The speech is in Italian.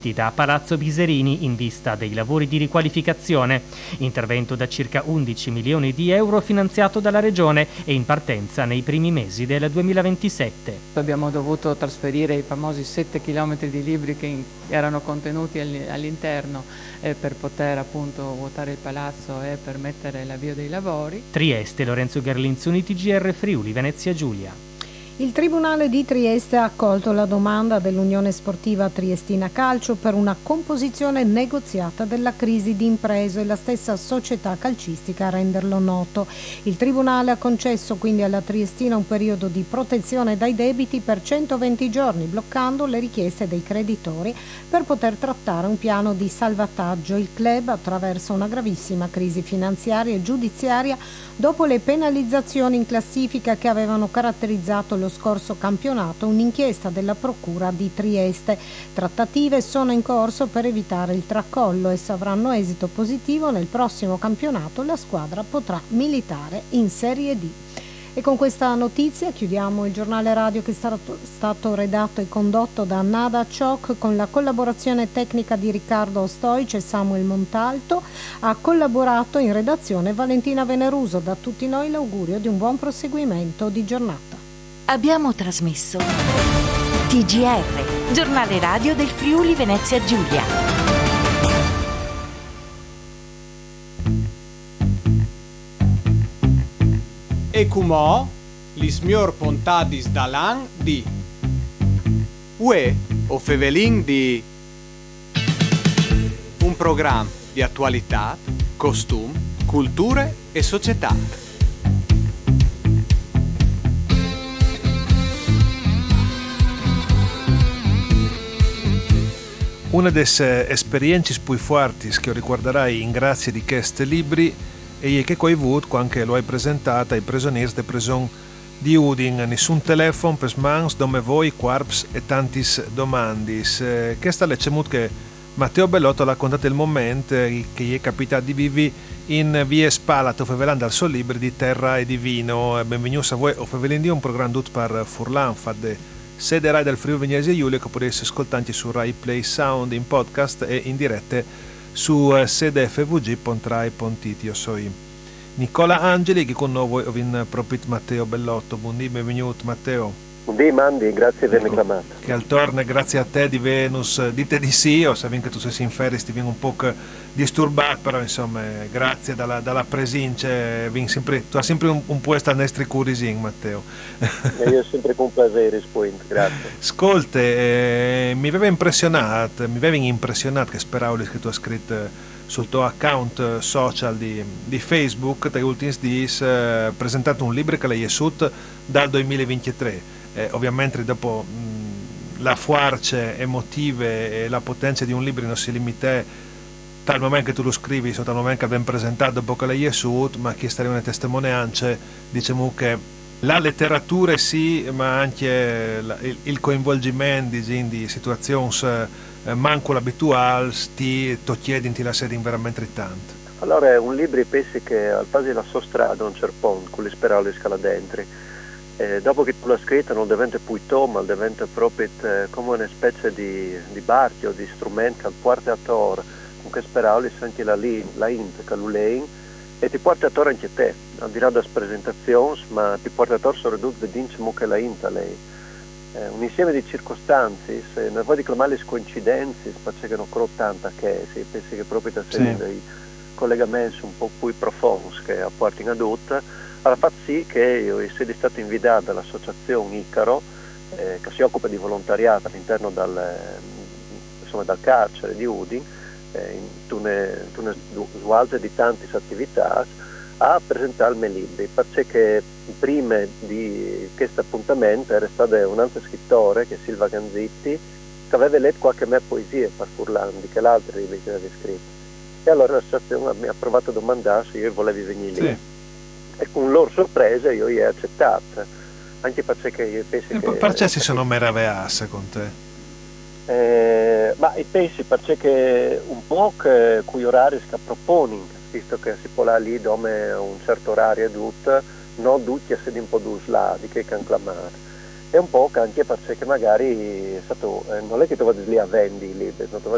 da Palazzo Biserini in vista dei lavori di riqualificazione. Intervento da circa 11 milioni di euro finanziato dalla Regione e in partenza nei primi mesi del 2027. Abbiamo dovuto trasferire i famosi 7 chilometri di libri che erano contenuti all'interno per poter appunto vuotare il palazzo e permettere l'avvio dei lavori. Trieste, Lorenzo Garlinzoni, TGR Friuli, Venezia Giulia. Il Tribunale di Trieste ha accolto la domanda dell'Unione Sportiva Triestina Calcio per una composizione negoziata della crisi di imprese e la stessa società calcistica a renderlo noto. Il Tribunale ha concesso quindi alla Triestina un periodo di protezione dai debiti per 120 giorni, bloccando le richieste dei creditori per poter trattare un piano di salvataggio. Il club, attraverso una gravissima crisi finanziaria e giudiziaria, dopo le penalizzazioni in classifica che avevano caratterizzato lo scorso campionato, un'inchiesta della Procura di Trieste. Trattative sono in corso per evitare il tracollo e se avranno esito positivo nel prossimo campionato la squadra potrà militare in Serie D. E con questa notizia chiudiamo il giornale radio che è stato redatto e condotto da Nada Ciocc con la collaborazione tecnica di Riccardo Stoic e Samuel Montalto. Ha collaborato in redazione Valentina Veneruso. Da tutti noi l'augurio di un buon proseguimento di giornata. Abbiamo trasmesso TGR, giornale radio del Friuli Venezia Giulia. E cumò li smior pontadis dalan di Ue o Fevelin di un programma di attualità, costum, culture e società. Una delle esperienze più forti che riguarderai in grazie di questi libri è che hai avuto anche lo hai presentato ai prigionieri di prigione di Udin. Nessun telefono per mans, dove voi, quarps e tanti domandi. Questa legge che Matteo Bellotto ha raccontato il momento che gli è capitato di vivere in via Spalato, fevelando al suo libro di terra e di vino. Benvenuti a voi, o fevelindi un programma tutto per Furlan, fate sede Rai del Friuli Venezia Giulia che potete ascoltare su Rai Play Sound in podcast e in dirette su sede fvg.rai.it. Io sono Nicola Angeli che con noi ho proprio Matteo Bellotto. Buondì, benvenuto Matteo. Buondì Mandi, grazie per avermi chiamato. Che al torno grazie a te di Venus, dite di sì, o se che tu sei in ferie ti viene un po' disturbato, però insomma grazie dalla presenza, tu hai sempre un puesto a nostri curisin Matteo. E io sempre con piacere rispondo, grazie. Ascolte, mi aveva impressionato che speravo che tu hai scritto sul tuo account social di Facebook, dagli ultimi giorni, presentato un libro che l'hai esut dal 2023. Ovviamente dopo la forza emotive e la potenza di un libro non si limita dal momento che tu lo scrivi, dal momento che abbiamo presentato dopo che l'hai esut, ma che stare una testimonianza, diciamo che la letteratura sì, ma anche il coinvolgimento di situazioni manco l'abituale ti chiedi la sede veramente tanto. Allora è un libro pensi che al fase la sua strada un cerpon con le sperale scala dentro. Dopo che tu l'hai scritto non diventa più ma diventa proprio come una specie di barchio, di strumento che porta a tor con che sperale senti la int che l'ulein e ti porta a tor anche te, al di là delle presentazioni, ma ti porta a tor soprattutto diciamo che la int a lei. Un insieme di circostanze, non vuoi declamare le coincidenze, perché non credo tanta che si pensi che proprio da dei collegamenti un po' più profondi che apportano ad tutto, ha fatto sì che io sia stato invitato dall'associazione Icaro, che si occupa di volontariato all'interno dal carcere di Udin, in una svolta di tante attività, a presentare il mio libro, perché prima di questo appuntamento era stato un altro scrittore, che è Silva Ganzitti, che aveva letto qualche mia poesia per Furlandi, che l'altro libro che aveva scritto. E allora l'associazione mi ha provato a domandare se io volevo venire lì. Sì. E con loro sorpresa io gli ho accettato, anche perché io penso che... Perché si sono meravigliati secondo te? Ma io penso perché un po' che quegli orari che proponi, visto che si può là lì dove un certo orario è tutto, non tutti a sedere un po' di che can clamare. E un po' anche perché magari è stato, non è che tu vadi lì a vendi i libri, non tu